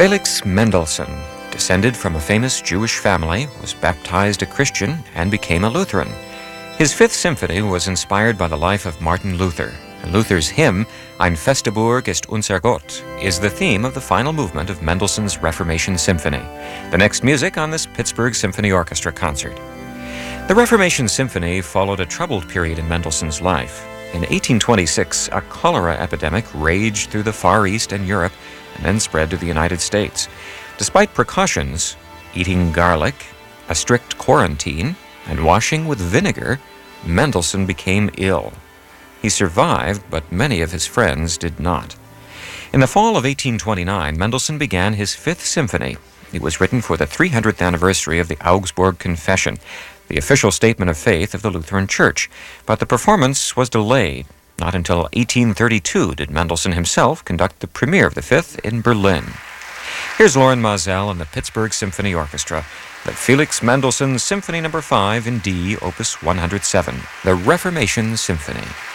Felix Mendelssohn, descended from a famous Jewish family, was baptized a Christian and became a Lutheran. His Fifth Symphony was inspired by the life of Martin Luther, and Luther's hymn, Ein Feste Burg ist unser Gott, is the theme of the final movement of Mendelssohn's Reformation Symphony, the next music on this Pittsburgh Symphony Orchestra concert. The Reformation Symphony followed a troubled period in Mendelssohn's life. In 1826, a cholera epidemic raged through the Far East and Europe and then spread to the United States. Despite precautions, eating garlic, a strict quarantine, and washing with vinegar, Mendelssohn became ill. He survived, but many of his friends did not. In the fall of 1829, Mendelssohn began his Fifth Symphony. It was written for the 300th anniversary of the Augsburg Confession, the official statement of faith of the Lutheran Church, but the performance was delayed. Not until 1832 did Mendelssohn himself conduct the premiere of the Fifth in Berlin. Here's Loren Maazel and the Pittsburgh Symphony Orchestra, the Felix Mendelssohn Symphony No. 5 in D, Opus 107, the Reformation Symphony.